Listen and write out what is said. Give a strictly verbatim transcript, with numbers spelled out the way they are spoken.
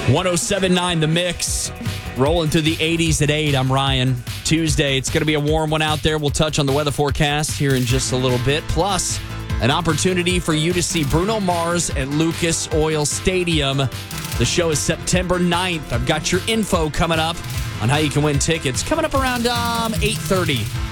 one oh seven point nine The Mix. Rolling through the eighties at eight. I'm Ryan. Tuesday, it's going to be a warm one out there. We'll touch on the weather forecast here in just a little bit. Plus, an opportunity for you to see Bruno Mars at Lucas Oil Stadium. The show is September ninth. I've got your info coming up on how you can win tickets. Coming up around um, eight thirty.